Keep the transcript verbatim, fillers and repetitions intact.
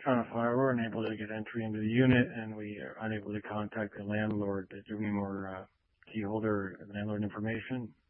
Town of Flower. We're unable to get entry into the unit, and we are unable to contact the landlord. Is there any more uh, key holder landlord information?